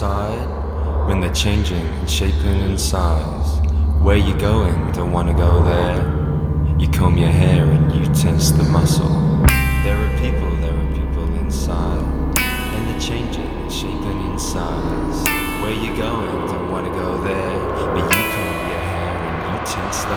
outside when they're changing and shaping in size. Where you going? Don't wanna go there. You comb your hair and you tense the muscle. There are people inside, and they're changing and shaping in size. Where you going? Don't wanna go there, but you comb your hair and you tense the